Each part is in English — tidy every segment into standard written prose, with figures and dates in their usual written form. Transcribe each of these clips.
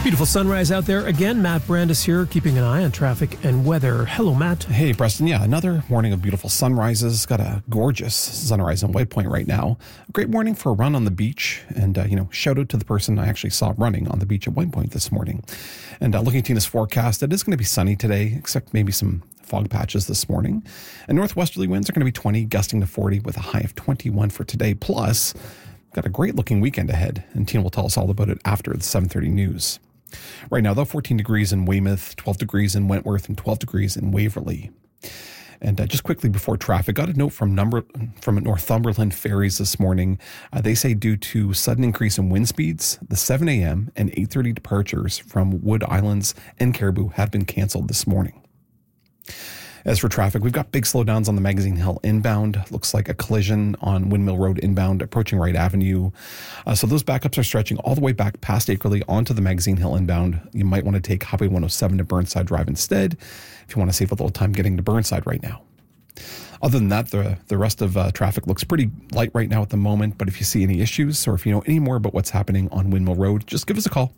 Beautiful sunrise out there. Again, Matt Brandis here, keeping an eye on traffic and weather. Hello, Matt. Hey, Preston. Yeah, another morning of beautiful sunrises. Got a gorgeous sunrise in White Point right now. A great morning for a run on the beach. And, shout out to the person I actually saw running on the beach at White Point this morning. And looking at Tina's forecast, it is going to be sunny today, except maybe some fog patches this morning. And northwesterly winds are going to be 20, gusting to 40 with a high of 21 for today. Plus, got a great looking weekend ahead. And Tina will tell us all about it after the 7:30 news. Right now, though, 14 degrees in Weymouth, 12 degrees in Wentworth, and 12 degrees in Waverley. And just quickly before traffic, got a note from Northumberland Ferries this morning. They say due to sudden increase in wind speeds, the 7 a.m. and 8:30 departures from Wood Islands and Caribou have been canceled this morning. As for traffic, we've got big slowdowns on the Magazine Hill inbound. Looks like a collision on Windmill Road inbound approaching Wright Avenue. So those backups are stretching all the way back past Akerley onto the Magazine Hill inbound. You might want to take Highway 107 to Burnside Drive instead if you want to save a little time getting to Burnside right now. Other than that, the rest of traffic looks pretty light right now at the moment. But if you see any issues or if you know any more about what's happening on Windmill Road, just give us a call.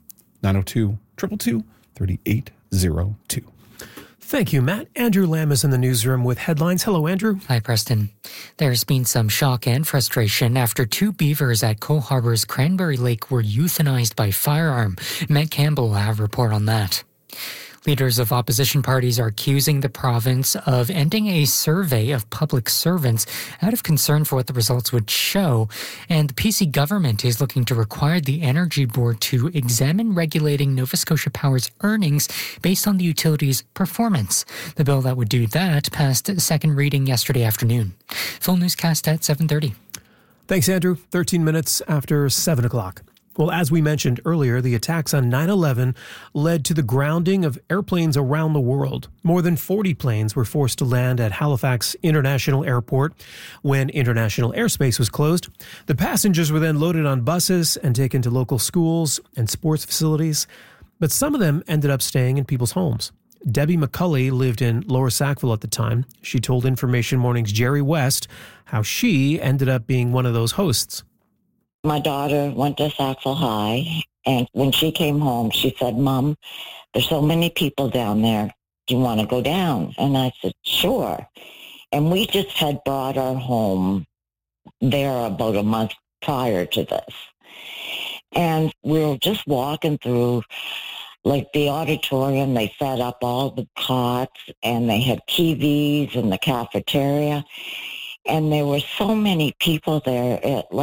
902-222-3802. Thank you, Matt. Andrew Lamb is in the newsroom with headlines. Hello, Andrew. Hi, Preston. There's been some shock and frustration after 2 beavers at Cole Harbour's Cranberry Lake were euthanized by firearm. Matt Campbell will have a report on that. Leaders of opposition parties are accusing the province of ending a survey of public servants out of concern for what the results would show. And the PC government is looking to require the Energy Board to examine regulating Nova Scotia Power's earnings based on the utility's performance. The bill that would do that passed second reading yesterday afternoon. Full newscast at 7:30. Thanks, Andrew. 13 minutes after 7 o'clock. Well, as we mentioned earlier, the attacks on 9/11 led to the grounding of airplanes around the world. More than 40 planes were forced to land at Halifax International Airport when international airspace was closed. The passengers were then loaded on buses and taken to local schools and sports facilities, but some of them ended up staying in people's homes. Debbie McCulley lived in Lower Sackville at the time. She told Information Morning's Jerry West how she ended up being one of those hosts. My daughter went to Sackville High, and when she came home, she said, "Mom, there's so many people down there. Do you want to go down?" And I said, "Sure." And we just had bought our home there about a month prior to this. And we were just walking through, like, the auditorium. They set up all the cots, and they had TVs in the cafeteria. And there were so many people there.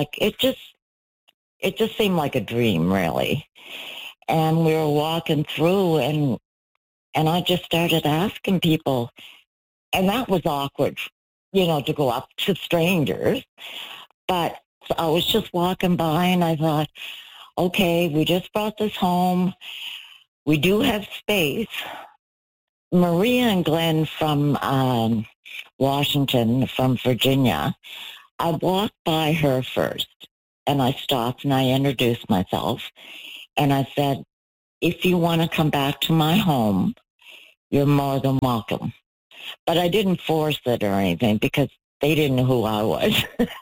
It just seemed like a dream, really. And we were walking through, and I just started asking people, and that was awkward, to go up to strangers. But I was just walking by, and I thought, okay, we just brought this home. We do have space. Maria and Glenn from Washington, from Virginia, I walked by her first. And I stopped and I introduced myself. And I said, "If you want to come back to my home, you're more than welcome." But I didn't force it or anything because they didn't know who I was.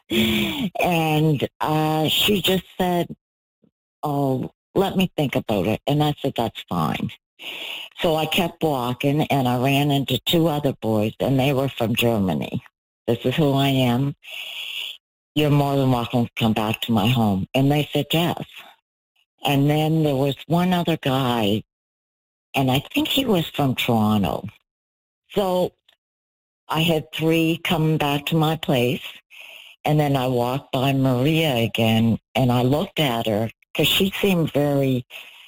And she just said, "Oh, let me think about it." And I said, "That's fine." So I kept walking and I ran into 2 other boys, and they were from Germany. "This is who I am. You're more than welcome to come back to my home." And they said yes. And then there was one other guy, and I think he was from Toronto. So I had 3 coming back to my place, and then I walked by Maria again, and I looked at her, because she seemed they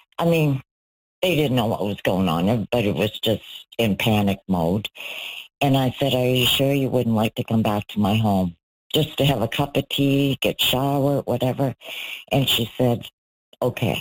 didn't know what was going on. Everybody was just in panic mode. And I said, "Are you sure you wouldn't like to come back to my home? Just to have a cup of tea, get showered, whatever." And she said, "Okay."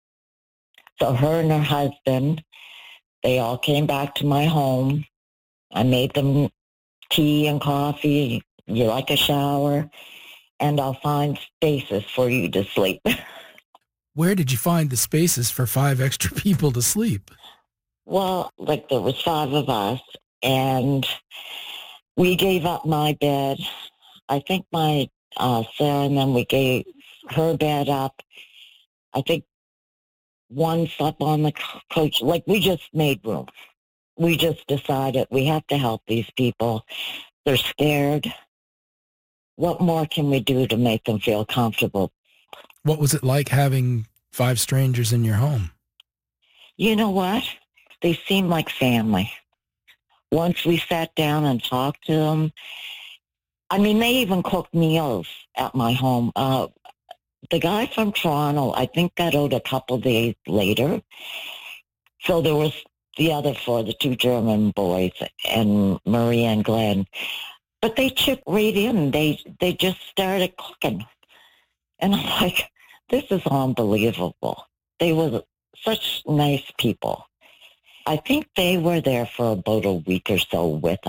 So her and her husband, they all came back to my home. I made them tea and coffee. "You like a shower? And I'll find spaces for you to sleep." Where did you find the spaces for 5 extra people to sleep? Well, there was 5 of us, and we gave up my bed. I think my Sarah, and then we gave her bed up. I think one slept on the coach. Like, we just made room. We just decided we have to help these people. They're scared. What more can we do to make them feel comfortable? What was it like having 5 strangers in your home? You know what? They seem like family. Once we sat down and talked to them, I mean, they even cooked meals at my home. The guy from Toronto, I think, got out a couple days later. So there was the other 4, the 2 German boys, and Maria and Glenn. But they chipped right in. They just started cooking. And I'm like, this is unbelievable. They were such nice people. I think they were there for about a week or so with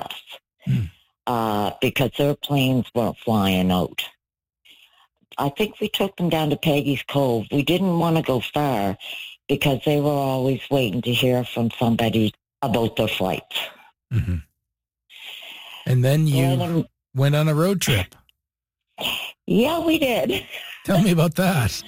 us because their planes weren't flying out. I think we took them down to Peggy's Cove. We didn't want to go far because they were always waiting to hear from somebody about their flights. Mm-hmm. And then you went on a road trip. Yeah, we did. Tell me about that.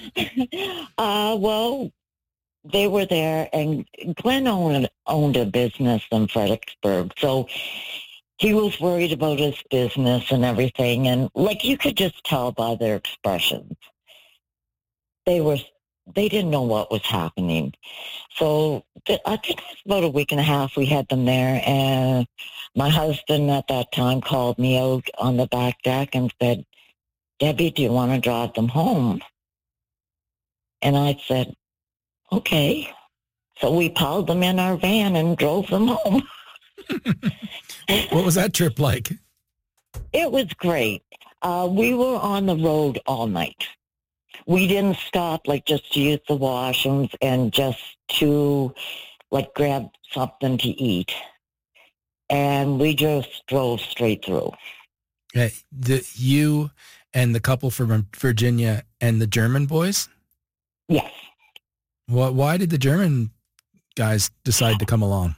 Well, they were there, and Glenn owned a business in Fredericksburg, so he was worried about his business and everything, and like you could just tell by their expressions. They didn't know what was happening. So I think it was about a week and a half we had them there, and my husband at that time called me out on the back deck and said, Debbie, do you want to drive them home? And I said, okay. So we piled them in our van and drove them home. What was that trip like? It was great. We were on the road all night. We didn't stop, like, just to use the washrooms and just to, like, grab something to eat. And we just drove straight through. You and the couple from Virginia and the German boys? Yes. Why did the German guys decide to come along?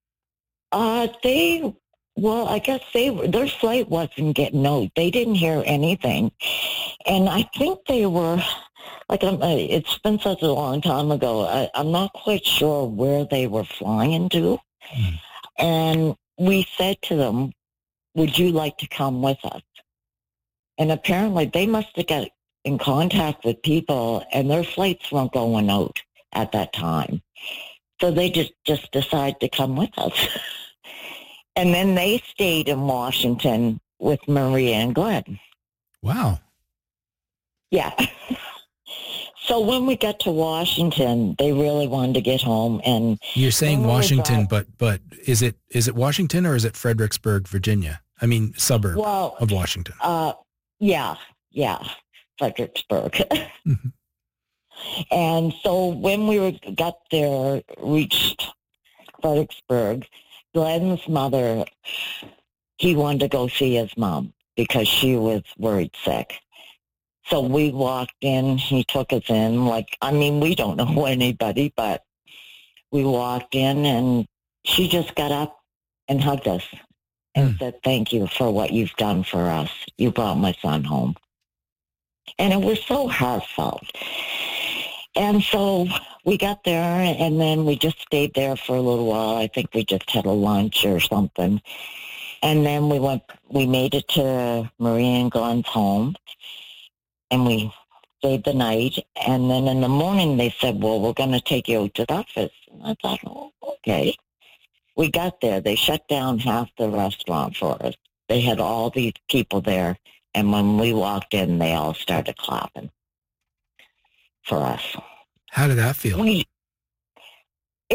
I guess their flight wasn't getting out. They didn't hear anything. And I think they were, like, it's been such a long time ago. I'm not quite sure where they were flying to. Mm. And we said to them, would you like to come with us? And apparently they must have got in contact with people, and their flights weren't going out at that time. So they just decided to come with us. And then they stayed in Washington with Maria and Glenn. Wow. Yeah. So when we got to Washington, they really wanted to get home. And you're saying Washington, but is it Washington or is it Fredericksburg, Virginia? I mean, suburb of Washington. Yeah, Fredericksburg. Mm-hmm. And so when we got there, reached Fredericksburg, Glenn's mother, he wanted to go see his mom because she was worried sick. So we walked in, he took us in, we don't know anybody, but we walked in and she just got up and hugged us and said, thank you for what you've done for us. You brought my son home. And it was so heartfelt. And so we got there, and then we just stayed there for a little while. I think we just had a lunch or something. And then we made it to Maria and Glenn's home, and we stayed the night. And then in the morning, they said, well, we're going to take you out to breakfast. And I thought, oh, okay. We got there. They shut down half the restaurant for us. They had all these people there. And when we walked in, they all started clapping for us. How did that feel? I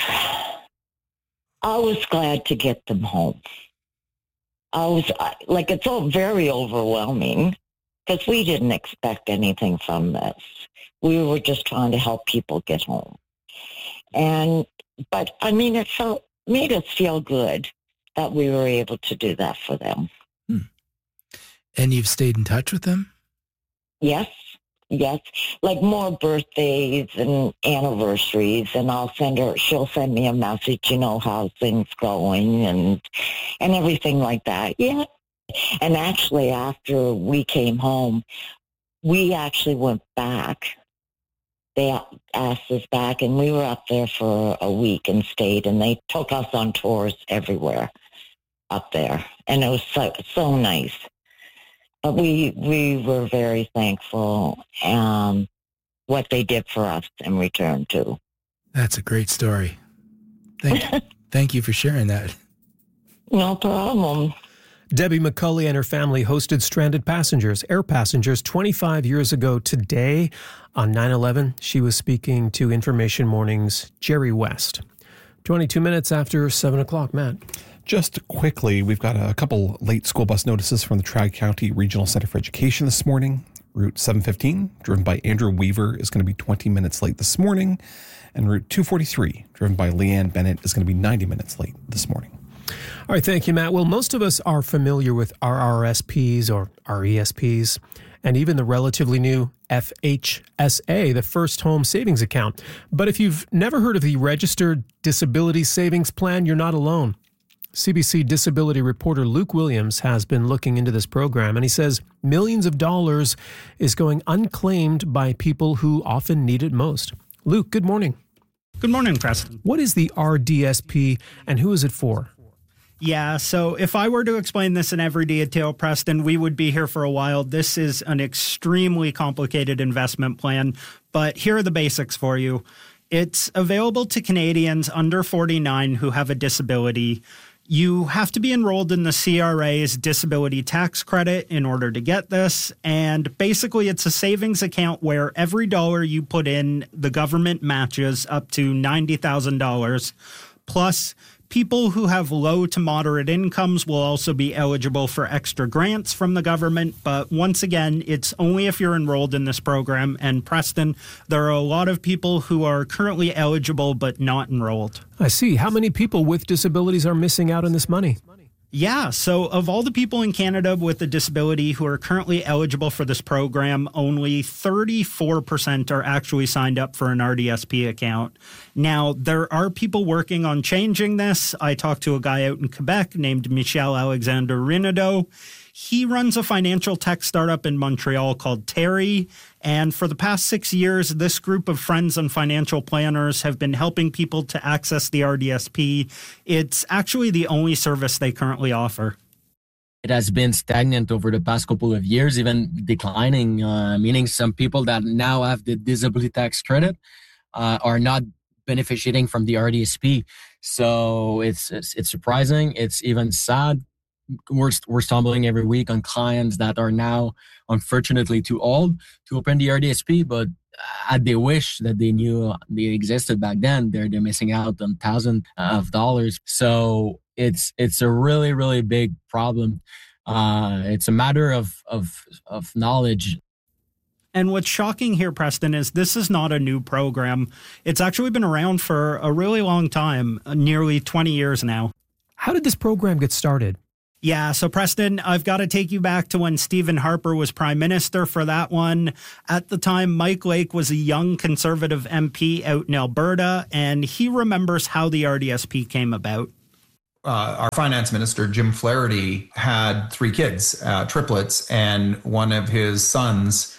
was glad to get them home. It's all very overwhelming because we didn't expect anything from this. We were just trying to help people get home. But it made us feel good that we were able to do that for them. And you've stayed in touch with them? Yes, like more birthdays and anniversaries, and she'll send me a message, how things going and everything like that. Yeah. And actually, after we came home, we actually went back they asked us back, and we were up there for a week and stayed, and they took us on tours everywhere up there, and it was so nice. But we were very thankful what they did for us in return too. That's a great story. Thank you for sharing that. No problem. Debbie McCulley and her family hosted stranded passengers, air passengers, 25 years ago today. On 9/11, she was speaking to Information Morning's Jerry West. 22 minutes after 7 o'clock, Matt. Just quickly, we've got a couple late school bus notices from the Tri-County Regional Center for Education this morning. Route 715, driven by Andrew Weaver, is going to be 20 minutes late this morning. And Route 243, driven by Leanne Bennett, is going to be 90 minutes late this morning. All right, thank you, Matt. Well, most of us are familiar with RRSPs or RESPs, and even the relatively new FHSA, the First Home Savings Account. But if you've never heard of the Registered Disability Savings Plan, you're not alone. CBC disability reporter Luke Williams has been looking into this program, and he says millions of dollars is going unclaimed by people who often need it most. Luke, good morning. Good morning, Preston. What is the RDSP and who is it for? Yeah, so if I were to explain this in every detail, Preston, we would be here for a while. This is an extremely complicated investment plan, but here are the basics for you. It's available to Canadians under 49 who have a disability. You have to be enrolled in the CRA's disability tax credit in order to get this. And basically, it's a savings account where every dollar you put in, the government matches up to $90,000. Plus, people who have low to moderate incomes will also be eligible for extra grants from the government. But once again, it's only if you're enrolled in this program. And Preston, there are a lot of people who are currently eligible but not enrolled. I see. How many people with disabilities are missing out on this money? Yeah, so of all the people in Canada with a disability who are currently eligible for this program, only 34% are actually signed up for an RDSP account. Now, there are people working on changing this. I talked to a guy out in Quebec named Michel Alexander Renaudot. He runs a financial tech startup in Montreal called Terry. And for the past 6 years, this group of friends and financial planners have been helping people to access the RDSP. It's actually the only service they currently offer. It has been stagnant over the past couple of years, even declining, meaning some people that now have the disability tax credit are not benefiting from the RDSP. So it's surprising. It's even sad. We're stumbling every week on clients that are now, unfortunately, too old to open the RDSP, but they wish that they knew they existed back then. They're missing out on thousands of dollars. So it's a really, really big problem. It's a matter of knowledge. And what's shocking here, Preston, is this is not a new program. It's actually been around for a really long time, nearly 20 years now. How did this program get started? Yeah, so Preston, I've got to take you back to when Stephen Harper was prime minister for that one. At the time, Mike Lake was a young conservative MP out in Alberta, and he remembers how the RDSP came about. Our finance minister, Jim Flaherty, had 3 kids, triplets, and one of his sons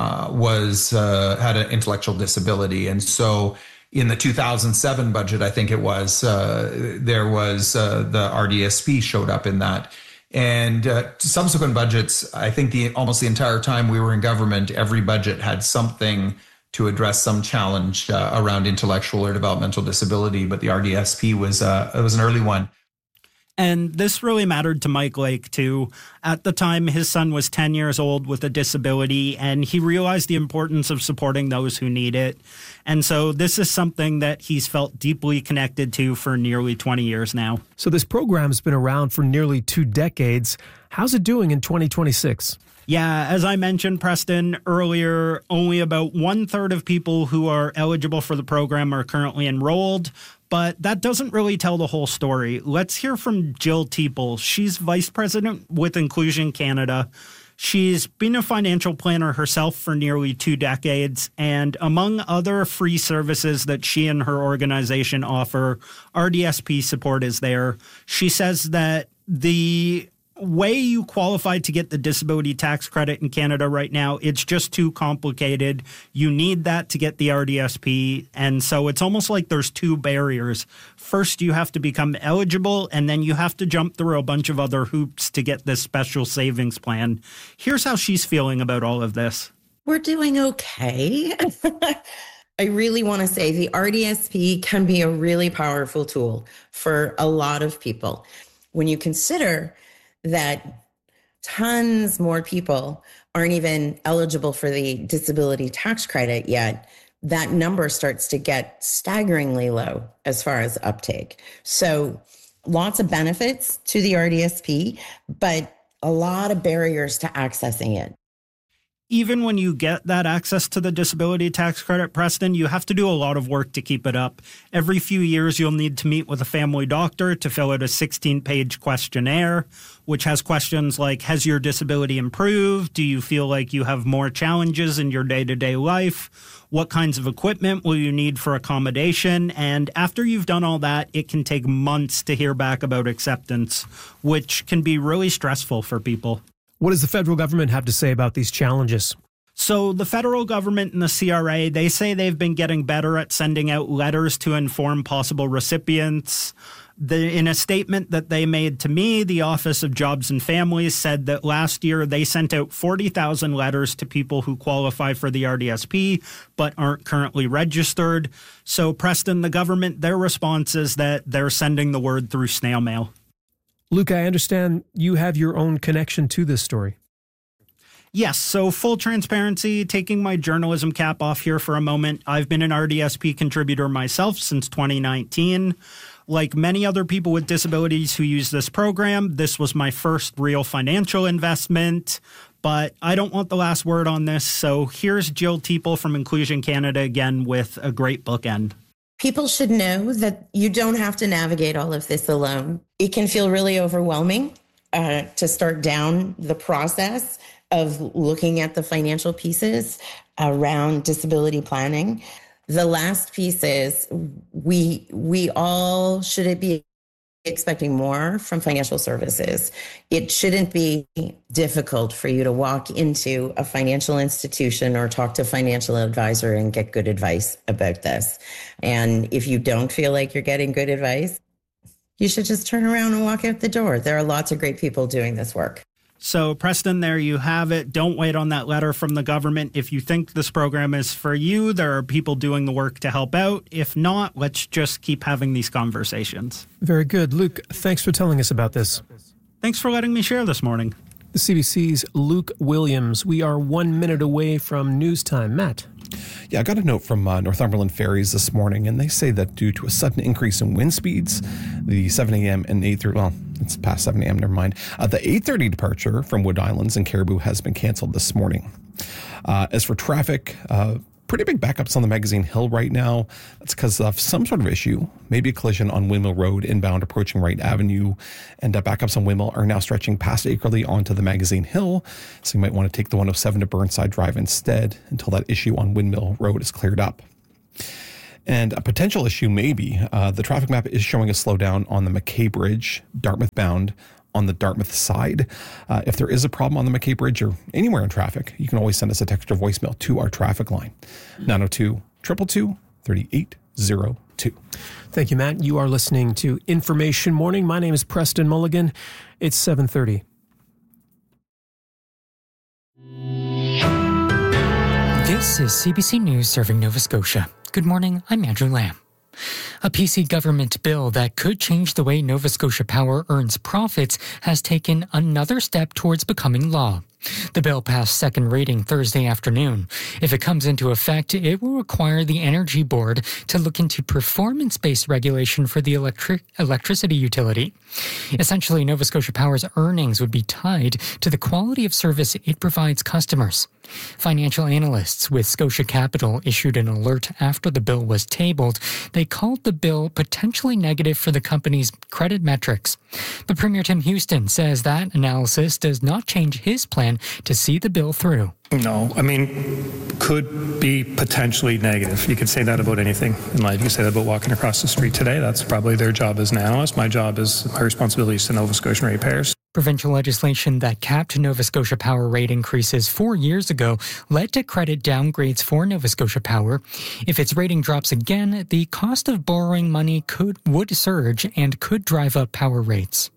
had an intellectual disability. And so in the 2007 budget, I think it was, there was the RDSP showed up in that. And subsequent budgets, I think almost the entire time we were in government, every budget had something to address some challenge around intellectual or developmental disability. But the RDSP was an early one. And this really mattered to Mike Lake, too. At the time, his son was 10 years old with a disability, and he realized the importance of supporting those who need it. And so this is something that he's felt deeply connected to for nearly 20 years now. So this program's been around for nearly 2 decades. How's it doing in 2026? Yeah, as I mentioned, Preston, earlier, only about 1/3 of people who are eligible for the program are currently enrolled. But that doesn't really tell the whole story. Let's hear from Jill Teeple. She's vice president with Inclusion Canada. She's been a financial planner herself for nearly 2 decades. And among other free services that she and her organization offer, RDSP support is there. She says that the way you qualify to get the disability tax credit in Canada right now, it's just too complicated. You need that to get the RDSP. And so it's almost like there's two barriers. First, you have to become eligible, and then you have to jump through a bunch of other hoops to get this special savings plan. Here's how she's feeling about all of this. We're doing okay. I really want to say the RDSP can be a really powerful tool for a lot of people. When you consider that tons more people aren't even eligible for the disability tax credit yet, that number starts to get staggeringly low as far as uptake. So lots of benefits to the RDSP, but a lot of barriers to accessing it. Even when you get that access to the disability tax credit, Preston, you have to do a lot of work to keep it up. Every few years, you'll need to meet with a family doctor to fill out a 16-page questionnaire, which has questions like, has your disability improved? Do you feel like you have more challenges in your day-to-day life? What kinds of equipment will you need for accommodation? And after you've done all that, it can take months to hear back about acceptance, which can be really stressful for people. What does the federal government have to say about these challenges? So the federal government and the CRA, they say they've been getting better at sending out letters to inform possible recipients. In a statement that they made to me, the Office of Jobs and Families said that last year they sent out 40,000 letters to people who qualify for the RDSP but aren't currently registered. So, Preston, the government, their response is that they're sending the word through snail mail. Luke, I understand you have your own connection to this story. Yes, so full transparency, taking my journalism cap off here for a moment. I've been an RDSP contributor myself since 2019. Like many other people with disabilities who use this program, this was my first real financial investment, but I don't want the last word on this. So here's Jill Teeple from Inclusion Canada again with a great bookend. People should know that you don't have to navigate all of this alone. It can feel really overwhelming to start down the process of looking at the financial pieces around disability planning. The last piece is we all should be expecting more from financial services. It shouldn't be difficult for you to walk into a financial institution or talk to a financial advisor and get good advice about this. And if you don't feel like you're getting good advice, you should just turn around and walk out the door. There are lots of great people doing this work. So, Preston, there you have it. Don't wait on that letter from the government. If you think this program is for you, there are people doing the work to help out. If not, let's just keep having these conversations. Very good. Luke, thanks for telling us about this. Thanks for letting me share this morning. The CBC's Luke Williams. We are 1 minute away from news time. Matt. Yeah, I got a note from Northumberland Ferries this morning, and they say that due to a sudden increase in wind speeds, the 7 a.m. and 8:30, well, it's past 7 a.m., never mind. The 8:30 departure from Wood Islands and Caribou has been canceled this morning. As for traffic, pretty big backups on the Magazine Hill right now. That's because of some sort of issue, maybe a collision on Windmill Road inbound approaching Wright Avenue. And backups on Windmill are now stretching past Akerley onto the Magazine Hill. So you might want to take the 107 to Burnside Drive instead until that issue on Windmill Road is cleared up. And a potential issue maybe, the traffic map is showing a slowdown on the McKay Bridge, Dartmouth bound, on the Dartmouth side. If there is a problem on the McKay Bridge or anywhere in traffic, you can always send us a text or voicemail to our traffic line, 902-222-3802. Thank you, Matt. You are listening to Information Morning. My name is Preston Mulligan. It's 7:30. This is CBC News serving Nova Scotia. Good morning, I'm Andrew Lamb. A PC government bill that could change the way Nova Scotia Power earns profits has taken another step towards becoming law. The bill passed second reading Thursday afternoon. If it comes into effect, it will require the Energy Board to look into performance-based regulation for the electricity utility. Essentially, Nova Scotia Power's earnings would be tied to the quality of service it provides customers. Financial analysts with Scotia Capital issued an alert after the bill was tabled. They called the bill potentially negative for the company's credit metrics. But Premier Tim Houston says that analysis does not change his plan to see the bill through. No, I mean, could be potentially negative. You could say that about anything in life. You could say that about walking across the street today. That's probably their job as an analyst. My responsibility is to Nova Scotian ratepayers. Provincial legislation that capped Nova Scotia Power rate increases 4 years ago led to credit downgrades for Nova Scotia Power. If its rating drops again, the cost of borrowing money would surge and could drive up power rates.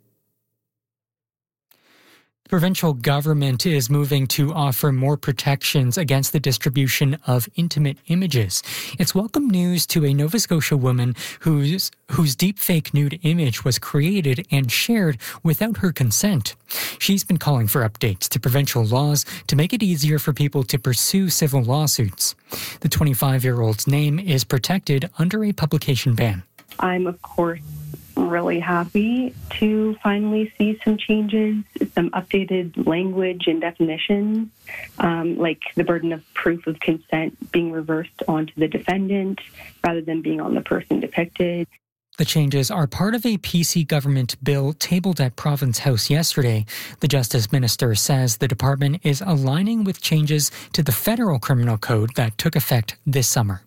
The provincial government is moving to offer more protections against the distribution of intimate images. It's welcome news to a Nova Scotia woman whose deepfake nude image was created and shared without her consent. She's been calling for updates to provincial laws to make it easier for people to pursue civil lawsuits. The 25-year-old's name is protected under a publication ban. I'm, of course, really happy to finally see some changes, some updated language and definitions, like the burden of proof of consent being reversed onto the defendant rather than being on the person depicted. The changes are part of a PC government bill tabled at Province House yesterday. The Justice Minister says the department is aligning with changes to the federal criminal code that took effect this summer.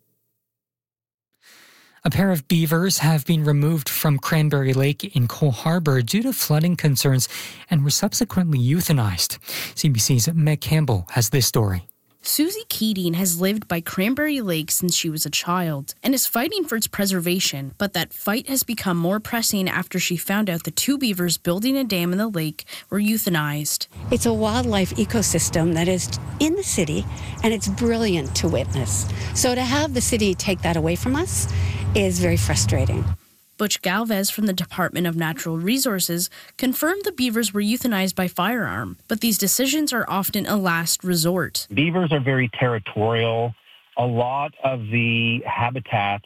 A pair of beavers have been removed from Cranberry Lake in Cole Harbour due to flooding concerns and were subsequently euthanized. CBC's Meg Campbell has this story. Susie Keating has lived by Cranberry Lake since she was a child and is fighting for its preservation, but that fight has become more pressing after she found out the 2 beavers building a dam in the lake were euthanized. It's a wildlife ecosystem that is in the city, and it's brilliant to witness. So to have the city take that away from us is very frustrating. Butch Galvez from the Department of Natural Resources confirmed the beavers were euthanized by firearm, but these decisions are often a last resort. Beavers are very territorial. A lot of the habitat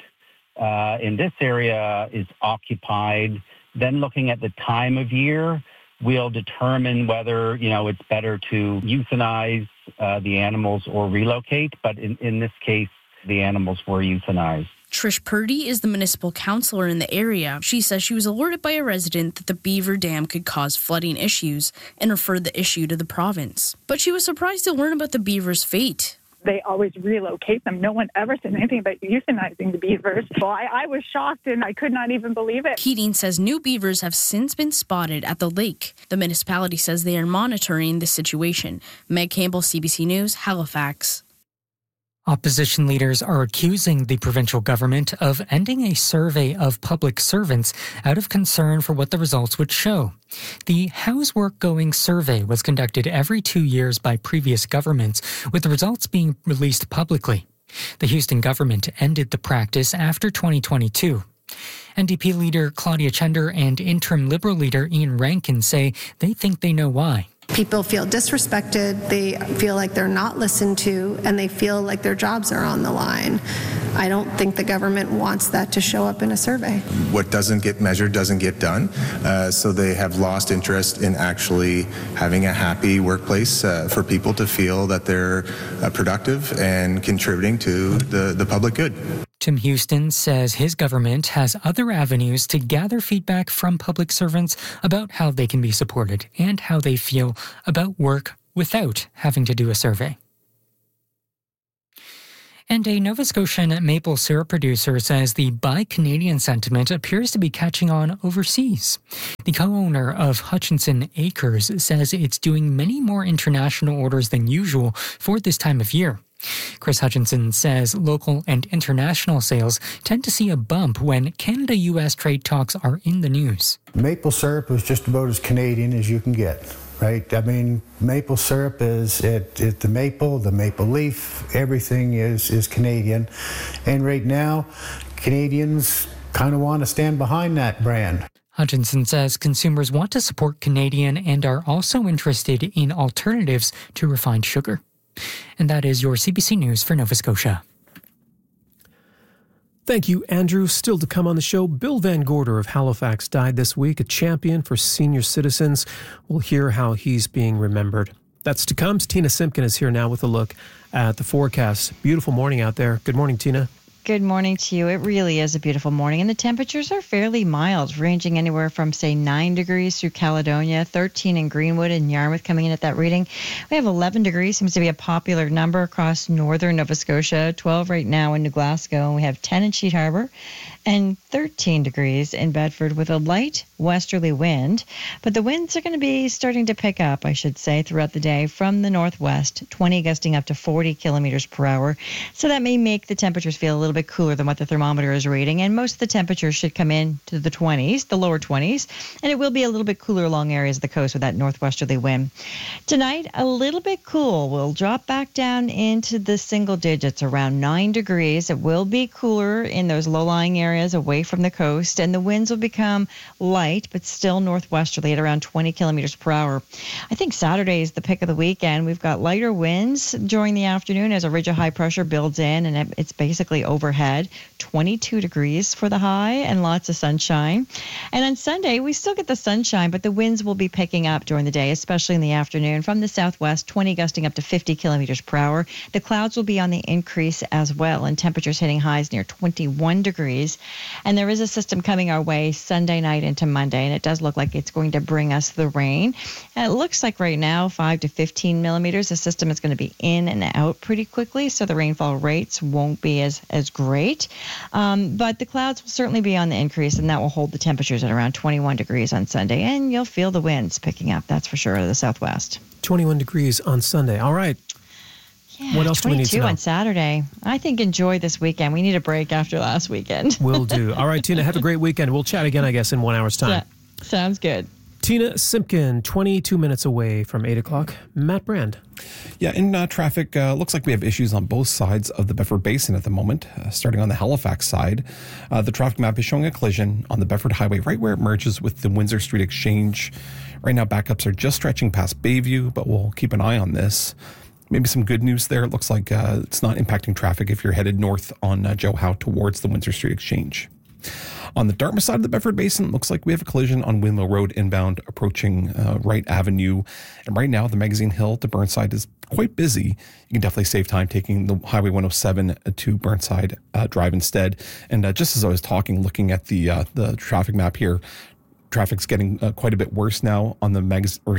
in this area is occupied. Then looking at the time of year, we'll determine whether, it's better to euthanize the animals or relocate. But in this case, the animals were euthanized. Trish Purdy is the municipal councillor in the area. She says she was alerted by a resident that the beaver dam could cause flooding issues and referred the issue to the province. But she was surprised to learn about the beavers' fate. They always relocate them. No one ever said anything about euthanizing the beavers. So I was shocked and I could not even believe it. Keating says new beavers have since been spotted at the lake. The municipality says they are monitoring the situation. Meg Campbell, CBC News, Halifax. Opposition leaders are accusing the provincial government of ending a survey of public servants out of concern for what the results would show. The How's Work Going survey was conducted every 2 years by previous governments, with the results being released publicly. The Houston government ended the practice after 2022. NDP leader Claudia Chender and interim Liberal leader Ian Rankin say they think they know why. People feel disrespected, they feel like they're not listened to, and they feel like their jobs are on the line. I don't think the government wants that to show up in a survey. What doesn't get measured doesn't get done, so they have lost interest in actually having a happy workplace for people to feel that they're productive and contributing to the public good. Tim Houston says his government has other avenues to gather feedback from public servants about how they can be supported and how they feel about work without having to do a survey. And a Nova Scotian maple syrup producer says the Buy Canadian sentiment appears to be catching on overseas. The co-owner of Hutchinson Acres says it's doing many more international orders than usual for this time of year. Chris Hutchinson says local and international sales tend to see a bump when Canada-U.S. trade talks are in the news. Maple syrup is just about as Canadian as you can get, right? I mean, maple syrup is the maple leaf, everything is Canadian. And right now, Canadians kind of want to stand behind that brand. Hutchinson says consumers want to support Canadian and are also interested in alternatives to refined sugar. And that is your CBC News for Nova Scotia. Thank you, Andrew. Still to come on the show, Bill Van Gorder of Halifax died this week, a champion for senior citizens. We'll hear how he's being remembered. That's to come. Tina Simpkin is here now with a look at the forecast. Beautiful morning out there. Good morning, Tina. Good morning to you. It really is a beautiful morning, and the temperatures are fairly mild, ranging anywhere from, say, 9 degrees through Caledonia, 13 in Greenwood and Yarmouth coming in at that reading. We have 11 degrees, seems to be a popular number across northern Nova Scotia, 12 right now in New Glasgow, and we have 10 in Sheet Harbour, and 13 degrees in Bedford with a light westerly wind. But the winds are going to be starting to pick up, I should say, throughout the day from the northwest, 20 gusting up to 40 kilometers per hour. So that may make the temperatures feel a little bit cooler than what the thermometer is reading. And most of the temperatures should come in to the 20s, the lower 20s. And it will be a little bit cooler along areas of the coast with that northwesterly wind. Tonight, a little bit cool. We'll drop back down into the single digits, around 9 degrees. It will be cooler in those low-lying areas away from the coast, and the winds will become light, but still northwesterly at around 20 kilometers per hour. I think Saturday is the pick of the weekend. We've got lighter winds during the afternoon as a ridge of high pressure builds in, and it's basically overhead. 22 degrees for the high and lots of sunshine. And on Sunday, we still get the sunshine, but the winds will be picking up during the day, especially in the afternoon from the southwest, 20 gusting up to 50 kilometers per hour. The clouds will be on the increase as well, and temperatures hitting highs near 21 degrees. And there is a system coming our way Sunday night into Monday, and it does look like it's going to bring us the rain. And it looks like right now 5 to 15 millimeters. The system is going to be in and out pretty quickly, so the rainfall rates won't be as great. But the clouds will certainly be on the increase, and that will hold the temperatures at around 21 degrees on Sunday. And you'll feel the winds picking up, that's for sure, out of the southwest. 21 degrees on Sunday. All right. Yeah, what else do we need to know? 22 on Saturday. I think enjoy this weekend. We need a break after last weekend. Will do. All right, Tina, have a great weekend. We'll chat again, I guess, in 1 hour's time. Yeah, sounds good. Tina Simpkin, 22 minutes away from 8 o'clock. Matt Brand. Yeah, in traffic, looks like we have issues on both sides of the Bedford Basin at the moment. Starting on the Halifax side, the traffic map is showing a collision on the Bedford Highway right where it merges with the Windsor Street Exchange. Right now, backups are just stretching past Bayview, but we'll keep an eye on this. Maybe some good news there. It looks like it's not impacting traffic if you're headed north on Joe Howe towards the Windsor Street Exchange. On the Dartmouth side of the Bedford Basin, it looks like we have a collision on Windmill Road inbound approaching Wright Avenue. And right now, the Magazine Hill to Burnside is quite busy. You can definitely save time taking the Highway 107 to Burnside Drive instead. And just as I was talking, looking at the traffic map here, traffic's getting quite a bit worse now on the on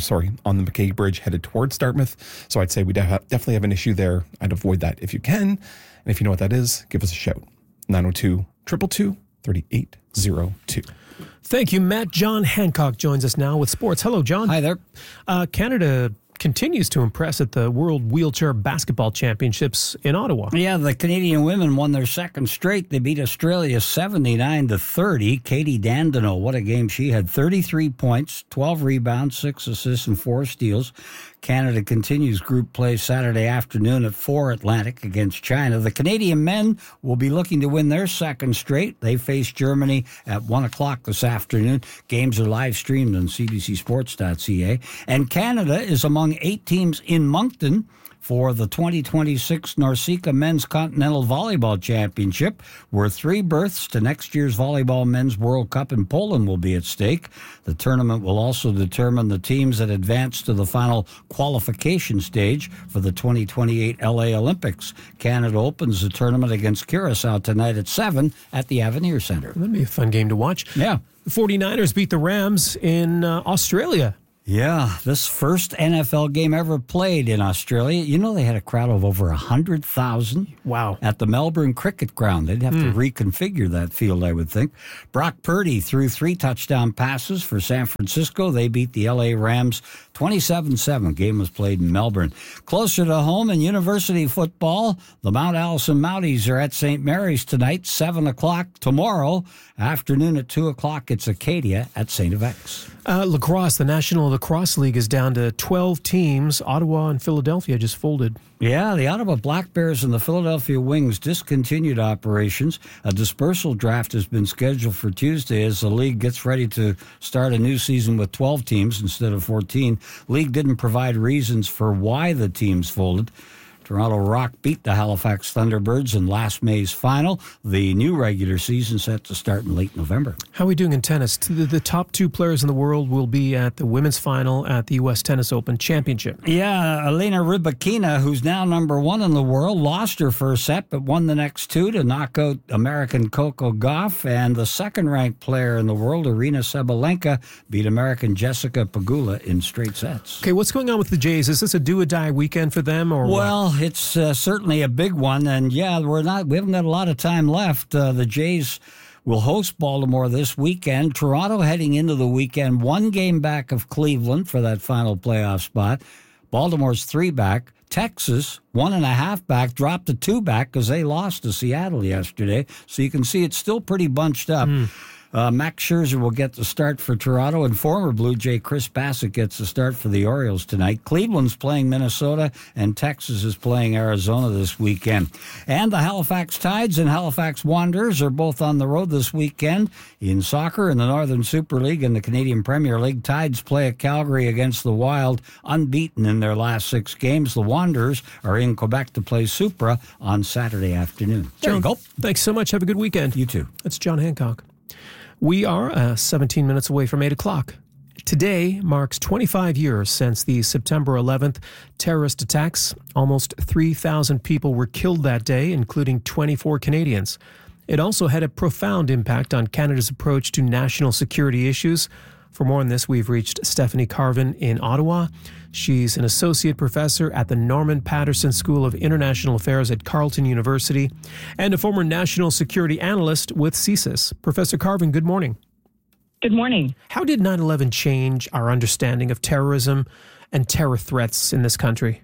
the McKay Bridge headed towards Dartmouth. So I'd say we definitely have an issue there. I'd avoid that if you can. And if you know what that is, give us a shout. 902-222-3802. Thank you, Matt. John Hancock joins us now with sports. Hello, John. Hi there. Canada continues to impress at the World Wheelchair Basketball Championships in Ottawa. Yeah, the Canadian women won their second straight. They beat Australia 79-30. Katie Dandenau, what a game she had. 33 points, 12 rebounds, 6 assists, and 4 steals. Canada continues group play Saturday afternoon at 4 Atlantic against China. The Canadian men will be looking to win their second straight. They face Germany at 1 o'clock this afternoon. Games are live streamed on cbcsports.ca. And Canada is among 8 teams in Moncton for the 2026 NORCECA Men's Continental Volleyball Championship, where 3 berths to next year's Volleyball Men's World Cup in Poland will be at stake. The tournament will also determine the teams that advance to the final qualification stage for the 2028 LA Olympics. Canada opens the tournament against Curacao tonight at 7 at the Avenir Center. That'd be a fun game to watch. Yeah. The 49ers beat the Rams in Australia. Yeah, this first NFL game ever played in Australia. You know, they had a crowd of over 100,000. Wow. At the Melbourne Cricket Ground. They'd have to reconfigure that field, I would think. Brock Purdy threw 3 touchdown passes for San Francisco. They beat the LA Rams 27-7. Game was played in Melbourne. Closer to home in university football, the Mount Allison Mounties are at St. Mary's tonight, 7 o'clock. Tomorrow afternoon at 2 o'clock, it's Acadia at St. FX. Lacrosse, the National Lacrosse League is down to 12 teams. Ottawa and Philadelphia just folded. Yeah, the Ottawa Black Bears and the Philadelphia Wings discontinued operations. A dispersal draft has been scheduled for Tuesday as the league gets ready to start a new season with 12 teams instead of 14. League didn't provide reasons for why the teams folded. Toronto Rock beat the Halifax Thunderbirds in last May's final. The new regular season set to start in late November. How are we doing in tennis? The top 2 players in the world will be at the women's final at the U.S. Tennis Open Championship. Yeah, Elena Rybakina, who's now number 1 in the world, lost her first set but won the next 2 to knock out American Coco Gauff. And the second-ranked player in the world, Aryna Sabalenka, beat American Jessica Pegula in straight sets. Okay, what's going on with the Jays? Is this a do-or-die weekend for them, or well, what? It's certainly a big one, and yeah, we haven't got a lot of time left. The Jays will host Baltimore this weekend. Toronto heading into the weekend 1 game back of Cleveland for that final playoff spot. Baltimore's 3 back. Texas 1.5 back, dropped to 2 back because they lost to Seattle yesterday. So you can see it's still pretty bunched up. Max Scherzer will get the start for Toronto, and former Blue Jay Chris Bassett gets the start for the Orioles tonight. Cleveland's playing Minnesota, and Texas is playing Arizona this weekend. And the Halifax Tides and Halifax Wanderers are both on the road this weekend. In soccer, in the Northern Super League and the Canadian Premier League, Tides play at Calgary against the Wild, unbeaten in their last 6 games. The Wanderers are in Quebec to play Supra on Saturday afternoon. There you go. Thanks so much. Have a good weekend. You too. That's John Hancock. We are 17 minutes away from 8 o'clock. Today marks 25 years since the September 11th terrorist attacks. Almost 3,000 people were killed that day, including 24 Canadians. It also had a profound impact on Canada's approach to national security issues. For more on this, we've reached Stephanie Carvin in Ottawa. She's an associate professor at the Norman Paterson School of International Affairs at Carleton University and a former national security analyst with CSIS. Professor Carvin, good morning. Good morning. How did 9/11 change our understanding of terrorism and terror threats in this country?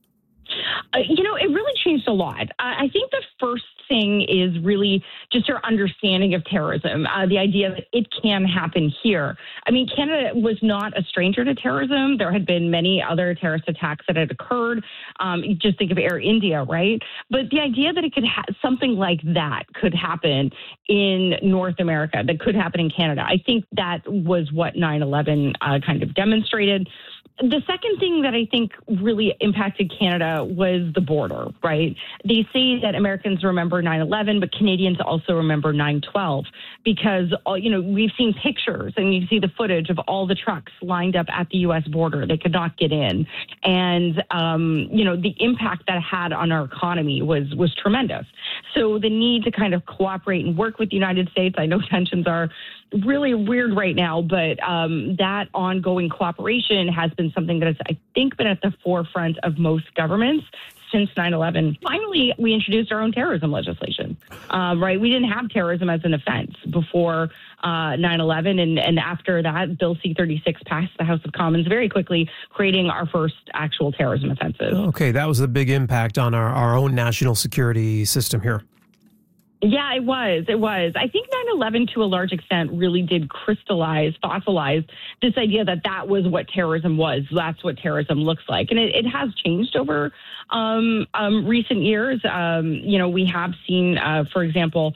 It really changed a lot. I think the first thing is really just our understanding of terrorism, the idea that it can happen here. I mean, Canada was not a stranger to terrorism. There had been many other terrorist attacks that had occurred. Just think of Air India, right? But the idea that it could something like that could happen in North America, that could happen in Canada, I think that was what 9/11 kind of demonstrated. The second thing that I think really impacted Canada was the border, right? They say that Americans remember 9/11, but Canadians also remember 9/12 because, we've seen pictures and you see the footage of all the trucks lined up at the U.S. border. They could not get in. And, the impact that had on our economy was tremendous. So the need to kind of cooperate and work with the United States, I know tensions are really weird right now, but that ongoing cooperation has been something that has, I think, been at the forefront of most governments since 9/11. Finally, we introduced our own terrorism legislation, right? We didn't have terrorism as an offense before 9/11, and after that, Bill C-36 passed the House of Commons very quickly, creating our first actual terrorism offenses. Okay, that was a big impact on our own national security system here. Yeah, it was. I think 9/11, to a large extent, really did fossilize this idea that was what terrorism was. That's what terrorism looks like. And it has changed over recent years. We have seen, for example,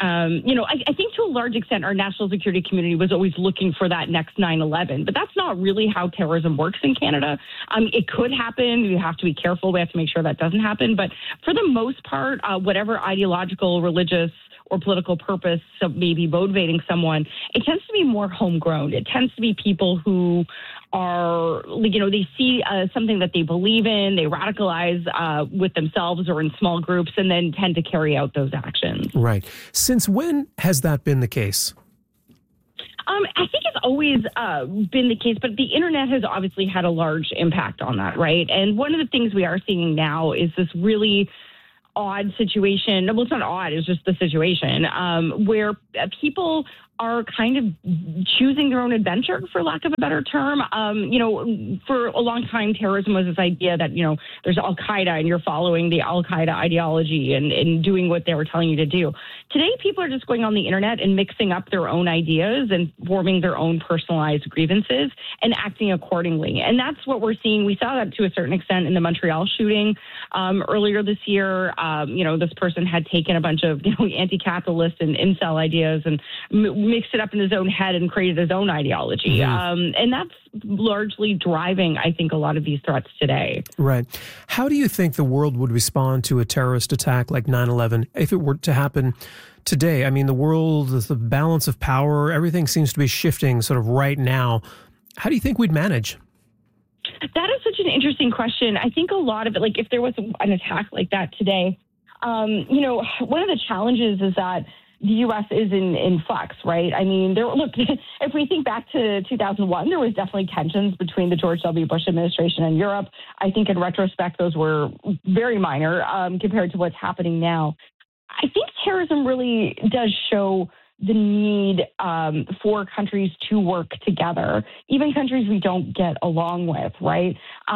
I think to a large extent, our national security community was always looking for that next 9/11, but that's not really how terrorism works in Canada. It could happen. We have to be careful. We have to make sure that doesn't happen. But for the most part, whatever ideological, religious, or political purpose may be motivating someone, it tends to be more homegrown. It tends to be people who are, they see something that they believe in, they radicalize with themselves or in small groups, and then tend to carry out those actions. Right. Since when has that been the case? I think it's always been the case, but the internet has obviously had a large impact on that, right? And one of the things we are seeing now is this really odd situation. Well, it's not odd, it's just the situation where people are kind of choosing their own adventure, for lack of a better term. For a long time, terrorism was this idea that, there's Al-Qaeda and you're following the Al-Qaeda ideology and doing what they were telling you to do. Today, people are just going on the internet and mixing up their own ideas and forming their own personalized grievances and acting accordingly. And that's what we're seeing. We saw that to a certain extent in the Montreal shooting earlier this year. This person had taken a bunch of anti-capitalist and incel ideas and mixed it up in his own head and created his own ideology. Mm-hmm. And that's largely driving, I think, a lot of these threats today. Right. How do you think the world would respond to a terrorist attack like 9/11 if it were to happen today? I mean, the world, the balance of power, everything seems to be shifting sort of right now. How do you think we'd manage? That is such an interesting question. I think a lot of it, like if there was an attack like that today, one of the challenges is that the U.S. is in flux, right? I mean, if we think back to 2001, there was definitely tensions between the George W. Bush administration and Europe. I think in retrospect, those were very minor compared to what's happening now. I think terrorism really does show the need for countries to work together, even countries we don't get along with, right?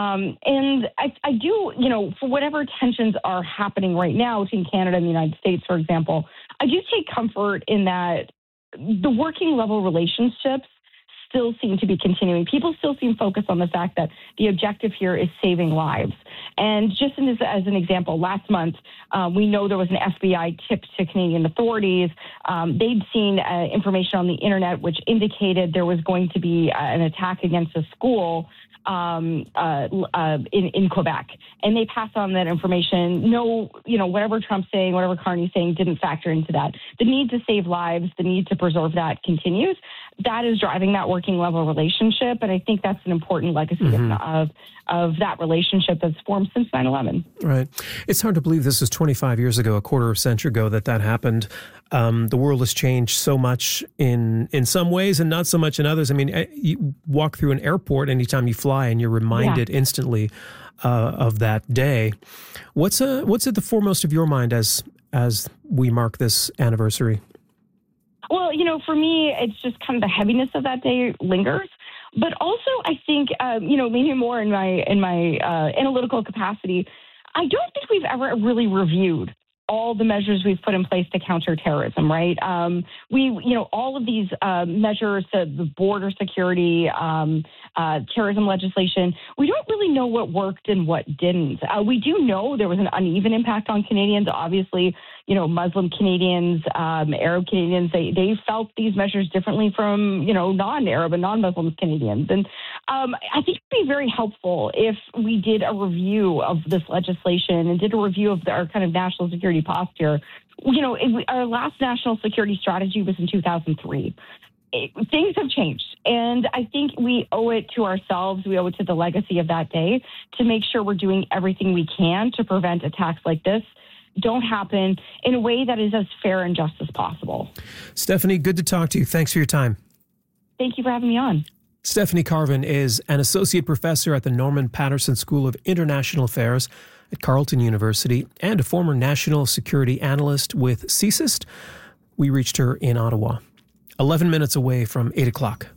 And I do, for whatever tensions are happening right now between Canada and the United States, for example, I do take comfort in that the working level relationships still seem to be continuing. People still seem focused on the fact that the objective here is saving lives. And just as an example, last month, we know there was an FBI tip to Canadian authorities. They'd seen information on the internet which indicated there was going to be an attack against a school in Quebec. And they passed on that information. No, whatever Trump's saying, whatever Carney's saying didn't factor into that. The need to save lives, the need to preserve that continues. That is driving that working level relationship. And I think that's an important legacy of that relationship that's formed since 9/11. Right. It's hard to believe this was 25 years ago, a quarter of a century ago that happened. The world has changed so much in some ways and not so much in others. I mean, you walk through an airport anytime you fly and you're reminded instantly of that day. What's at the foremost of your mind as we mark this anniversary? Well, for me, it's just kind of the heaviness of that day lingers. But also, I think, maybe more in my analytical capacity, I don't think we've ever really reviewed all the measures we've put in place to counter terrorism, right? All of these measures, the border security, terrorism legislation, we don't really know what worked and what didn't. We do know there was an uneven impact on Canadians. Obviously, Muslim Canadians, Arab Canadians, they felt these measures differently from, non-Arab and non-Muslim Canadians. And I think it'd be very helpful if we did a review of this legislation and did a review of our kind of national security posture. Our last national security strategy was in 2003. Things have changed. And I think we owe it to ourselves, we owe it to the legacy of that day to make sure we're doing everything we can to prevent attacks like this don't happen in a way that is as fair and just as possible. Stephanie, good to talk to you. Thanks for your time. Thank you for having me on. Stephanie Carvin is an associate professor at the Norman Paterson School of International Affairs at Carleton University and a former national security analyst with CSIS. We reached her in Ottawa, 11 minutes away from 8 o'clock.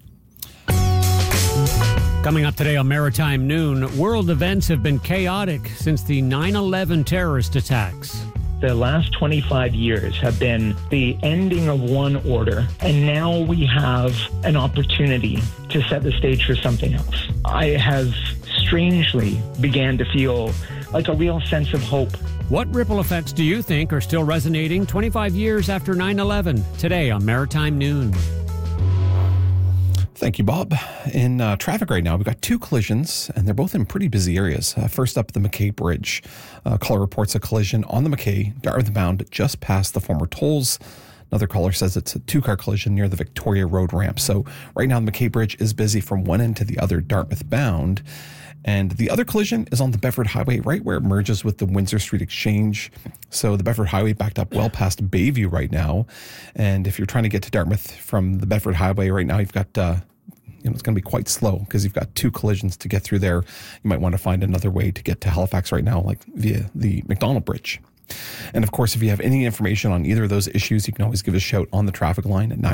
Coming up today on Maritime Noon, world events have been chaotic since the 9/11 terrorist attacks. The last 25 years have been the ending of one order, and now we have an opportunity to set the stage for something else. I have strangely began to feel like a real sense of hope. What ripple effects do you think are still resonating 25 years after 9/11? Today on Maritime Noon. Thank you, Bob. In traffic right now, we've got two collisions, and they're both in pretty busy areas. First up, the McKay Bridge. Caller reports a collision on the McKay, Dartmouth bound, just past the former tolls. Another caller says it's a two-car collision near the Victoria Road ramp. So right now, the McKay Bridge is busy from one end to the other, Dartmouth bound. And the other collision is on the Bedford Highway, right where it merges with the Windsor Street Exchange. So the Bedford Highway backed up well past Bayview right now. And if you're trying to get to Dartmouth from the Bedford Highway right now, you've got, it's going to be quite slow because you've got two collisions to get through there. You might want to find another way to get to Halifax right now, like via the McDonald Bridge. And of course, if you have any information on either of those issues, you can always give us a shout on the traffic line at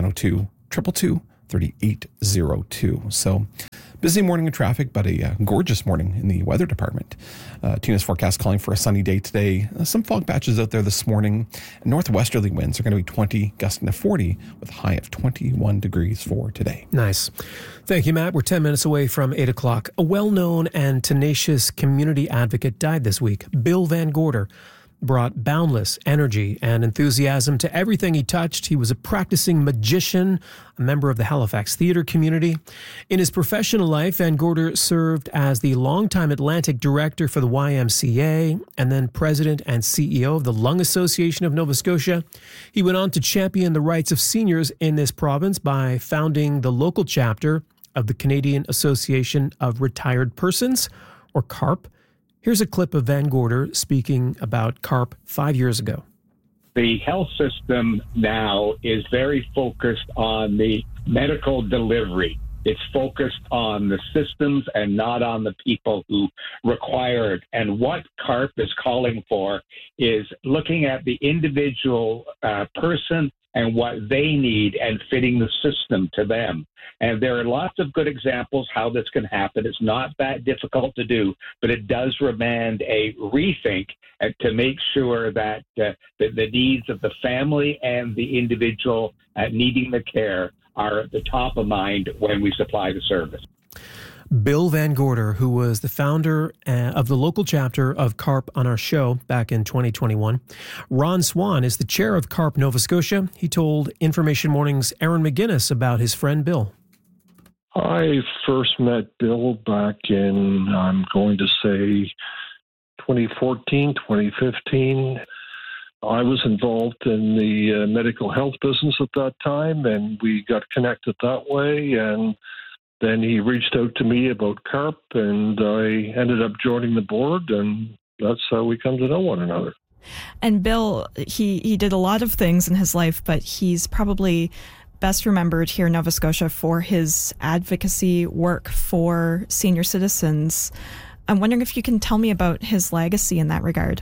902-222-3802. So busy morning of traffic, but a gorgeous morning in the weather department. TUNA's forecast calling for a sunny day today. Some fog patches out there this morning. Northwesterly winds are going to be 20, gusting to 40 with a high of 21 degrees for today. Nice. Thank you, Matt. We're 10 minutes away from 8 o'clock. A well-known and tenacious community advocate died this week, Bill Van Gorder. brought boundless energy and enthusiasm to everything he touched. He was a practicing magician, a member of the Halifax theatre community. In his professional life, Van Gorder served as the longtime Atlantic director for the YMCA and then president and CEO of the Lung Association of Nova Scotia. He went on to champion the rights of seniors in this province by founding the local chapter of the Canadian Association of Retired Persons, or CARP. Here's a clip of Van Gorder speaking about CARP 5 years ago. The health system now is very focused on the medical delivery. It's focused on the systems and not on the people who require it. And what CARP is calling for is looking at the individual person and what they need and fitting the system to them. And there are lots of good examples how this can happen. It's not that difficult to do, but it does demand a rethink to make sure that the needs of the family and the individual needing the care are at the top of mind when we supply the service. Bill Van Gorder, who was the founder of the local chapter of CARP on our show back in 2021. Ron Swan is the chair of CARP Nova Scotia. He told Information Morning's Aaron McGinnis about his friend Bill. I first met Bill back in, I'm going to say, 2014, 2015. I was involved in the medical health business at that time, and we got connected that way. And then he reached out to me about CARP, and I ended up joining the board, and that's how we come to know one another. And Bill, he did a lot of things in his life, but he's probably best remembered here in Nova Scotia for his advocacy work for senior citizens. I'm wondering if you can tell me about his legacy in that regard.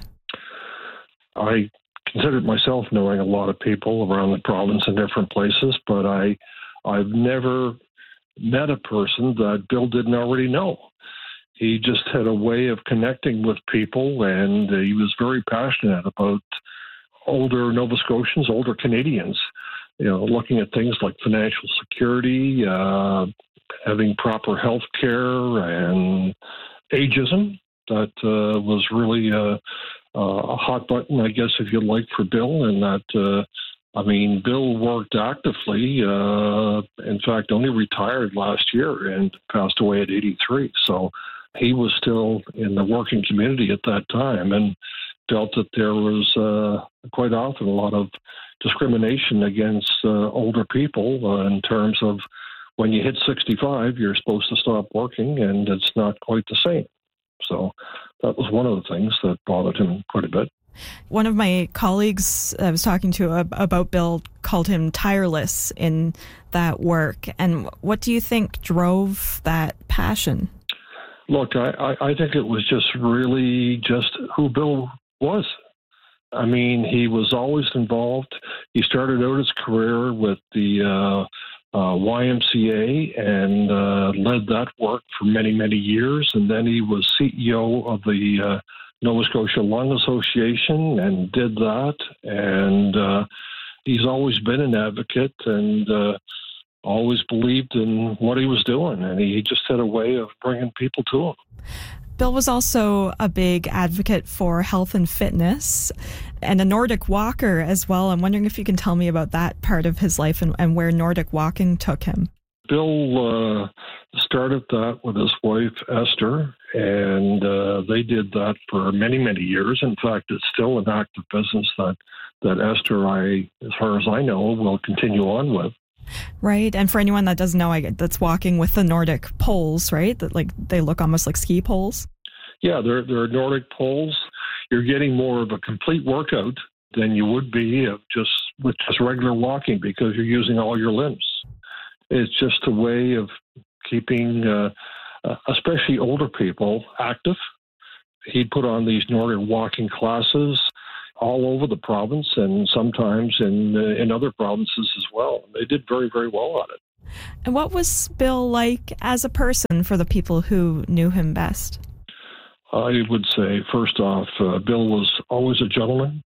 I considered myself knowing a lot of people around the province in different places, but I've never met a person that Bill didn't already know. He just had a way of connecting with people, and he was very passionate about older Nova Scotians, older Canadians, looking at things like financial security, having proper health care, and ageism. That was really a hot button, I guess, if you like, for Bill, and that Bill worked actively. In fact, only retired last year and passed away at 83. So he was still in the working community at that time and felt that there was quite often a lot of discrimination against older people in terms of when you hit 65, you're supposed to stop working, and it's not quite the same. So that was one of the things that bothered him quite a bit. One of my colleagues I was talking to about Bill called him tireless in that work. And what do you think drove that passion? Look, I think it was just really just who Bill was. I mean, he was always involved. He started out his career with the YMCA and led that work for many, many years. And then he was CEO of the Nova Scotia Lung Association and did that. And he's always been an advocate and always believed in what he was doing. And he just had a way of bringing people to him. Bill was also a big advocate for health and fitness and a Nordic walker as well. I'm wondering if you can tell me about that part of his life and where Nordic walking took him. Bill started that with his wife, Esther, and they did that for many, many years. In fact, it's still an active business that Esther, as far as I know, will continue on with. Right. And for anyone that doesn't know, that's walking with the Nordic poles, right? That they look almost like ski poles. Yeah, they're Nordic poles. You're getting more of a complete workout than you would be with just regular walking because you're using all your limbs. It's just a way of keeping, especially older people, active. He put on these Nordic walking classes all over the province and sometimes in other provinces as well. They did very, very well at it. And what was Bill like as a person for the people who knew him best? I would say, first off, Bill was always a gentleman.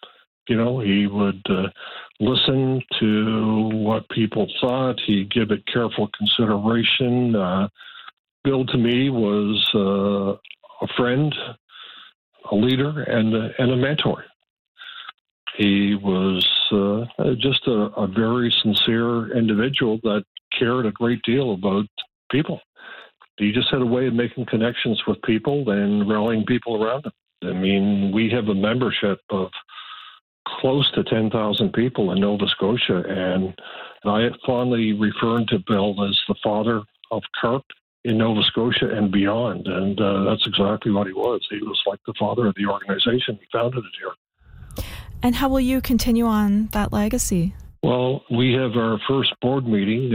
He would listen to what people thought. He'd give it careful consideration. Bill, to me, was a friend, a leader and a mentor. He was just a very sincere individual that cared a great deal about people. He just had a way of making connections with people and rallying people around him. I mean, we have a membership of close to 10,000 people in Nova Scotia, and I fondly refer to Bill as the father of CARP in Nova Scotia and beyond, and that's exactly what he was. He was like the father of the organization. He founded it here. And how will you continue on that legacy? Well, we have our first board meeting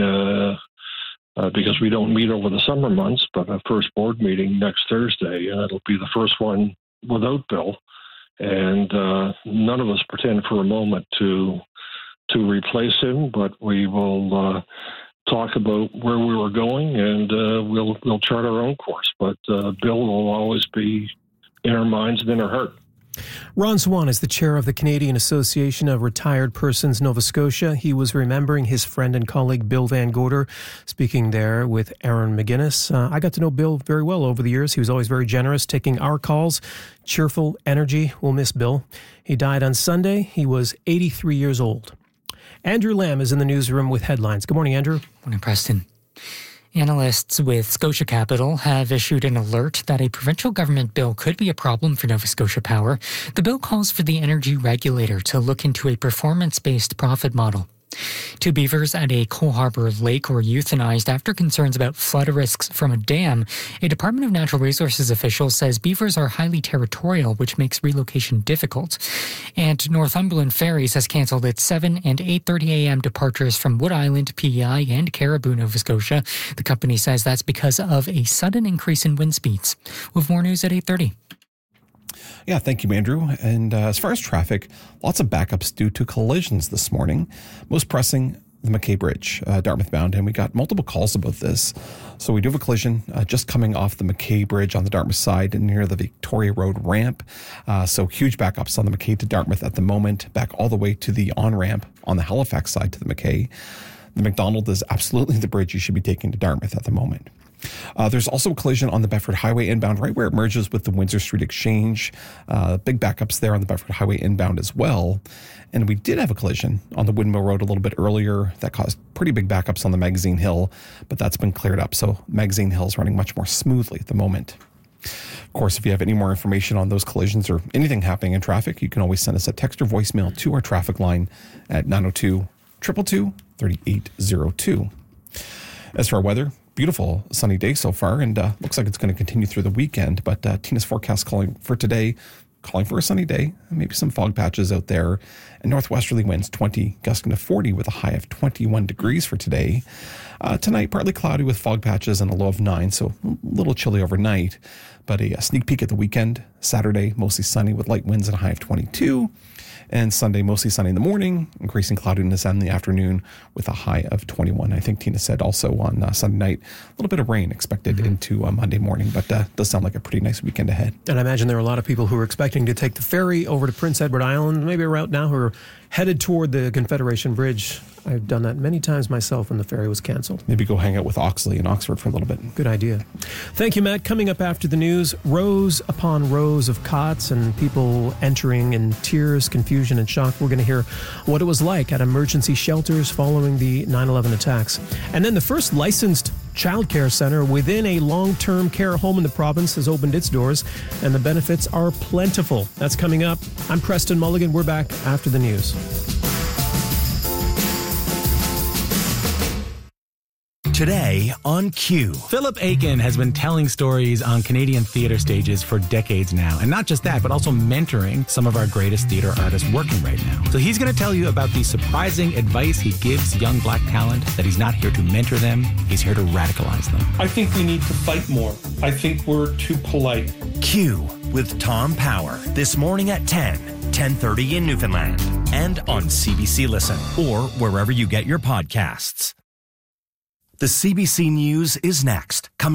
because we don't meet over the summer months, but our first board meeting next Thursday, and it'll be the first one without Bill. And none of us pretend for a moment to replace him, but we will talk about where we were going, and we'll chart our own course. But Bill will always be in our minds and in our heart. Ron Swan is the chair of the Canadian Association of Retired Persons Nova Scotia. He was remembering his friend and colleague Bill Van Gorder, speaking there with Aaron McGuinness. I got to know Bill very well over the years. He was always very generous, taking our calls, cheerful energy. We'll miss Bill. He died on Sunday. He was 83 years old. Andrew Lamb is in the newsroom with headlines. Good morning, Andrew. Morning, Preston. Analysts with Scotia Capital have issued an alert that a provincial government bill could be a problem for Nova Scotia Power. The bill calls for the energy regulator to look into a performance-based profit model. 2 beavers at a Coal Harbour lake were euthanized after concerns about flood risks from a dam. A Department of Natural Resources official says beavers are highly territorial, which makes relocation difficult. And Northumberland Ferries has cancelled its 7 and 8:30 a.m. departures from Wood Island, PEI, and Caribou, Nova Scotia. The company says that's because of a sudden increase in wind speeds. We'll have more news at 8:30. Yeah, thank you, Andrew. And as far as traffic, lots of backups due to collisions this morning. Most pressing, the McKay Bridge, Dartmouth bound, and we got multiple calls about this. So we do have a collision just coming off the McKay Bridge on the Dartmouth side near the Victoria Road ramp. So huge backups on the McKay to Dartmouth at the moment, back all the way to the on-ramp on the Halifax side to the McKay. The McDonald is absolutely the bridge you should be taking to Dartmouth at the moment. There's also a collision on the Bedford Highway inbound, right where it merges with the Windsor Street Exchange. Big backups there on the Bedford Highway inbound as well. And we did have a collision on the Windmill Road a little bit earlier that caused pretty big backups on the Magazine Hill, but that's been cleared up. So Magazine Hill is running much more smoothly at the moment. Of course, if you have any more information on those collisions or anything happening in traffic, you can always send us a text or voicemail to our traffic line at 902-222-3802. As for our weather, beautiful sunny day so far, and looks like it's going to continue through the weekend. But Tina's forecast calling for today, calling for a sunny day, maybe some fog patches out there, and northwesterly winds 20, gusting to 40 with a high of 21 degrees for today. Tonight, partly cloudy with fog patches and a low of 9, so a little chilly overnight. But a sneak peek at the weekend, Saturday, mostly sunny with light winds and a high of 22. And Sunday, mostly sunny in the morning, increasing cloudiness in the afternoon with a high of 21. I think Tina said also on Sunday night, a little bit of rain expected into Monday morning, but does sound like a pretty nice weekend ahead. And I imagine there are a lot of people who are expecting to take the ferry over to Prince Edward Island, maybe a route now, who are headed toward the Confederation Bridge. I've done that many times myself when the ferry was canceled. Maybe go hang out with Oxley in Oxford for a little bit. Good idea. Thank you, Matt. Coming up after the news, rows upon rows of cots and people entering in tears, confusion, and shock. We're going to hear what it was like at emergency shelters following the 9/11 attacks. And then the first licensed childcare center within a long-term care home in the province has opened its doors, and the benefits are plentiful. That's coming up. I'm Preston Mulligan. We're back after the news. Today on Q. Philip Aiken has been telling stories on Canadian theatre stages for decades now. And not just that, but also mentoring some of our greatest theatre artists working right now. So he's going to tell you about the surprising advice he gives young black talent, that he's not here to mentor them, he's here to radicalize them. I think we need to fight more. I think we're too polite. Q with Tom Power, this morning at 10:30 in Newfoundland, and on CBC Listen, or wherever you get your podcasts. The CBC News is next. Coming